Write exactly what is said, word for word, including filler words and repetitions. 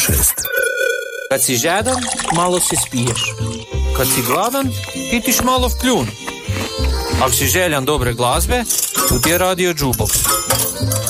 šest. Kad si žedan, malo se spiješ. Kad si gladan, pitiš malo v kljun. Ako si željan dobre glazbe, tu ti je radio Jukebox.